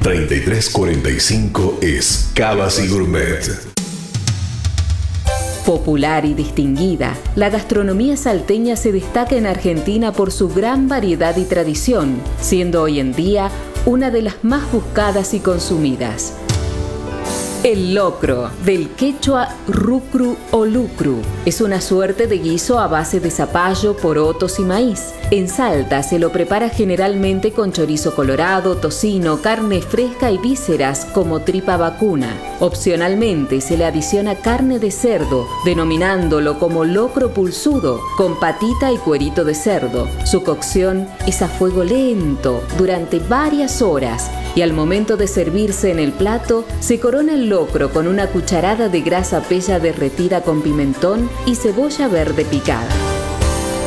3345 es Cavas y Gourmet. Popular y distinguida, la gastronomía salteña se destaca en Argentina por su gran variedad y tradición, siendo hoy en día una de las más buscadas y consumidas. El locro, del quechua rucru o lucru, es una suerte de guiso a base de zapallo, porotos y maíz. En Salta se lo prepara generalmente con chorizo colorado, tocino, carne fresca y vísceras como tripa vacuna. Opcionalmente se le adiciona carne de cerdo, denominándolo como locro pulsudo, con patita y cuerito de cerdo. Su cocción es a fuego lento durante varias horas y al momento de servirse en el plato se corona el locro con una cucharada de grasa pella derretida con pimentón y cebolla verde picada.